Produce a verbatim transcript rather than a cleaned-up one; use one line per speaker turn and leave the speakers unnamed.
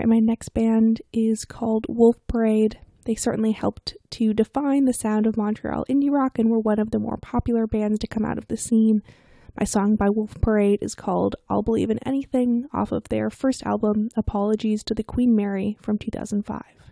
And my next band is called Wolf Parade. They certainly helped to define the sound of Montreal indie rock and were one of the more popular bands to come out of the scene. My song by Wolf Parade is called I'll Believe in Anything off of their first album, Apologies to the Queen Mary, from two thousand five.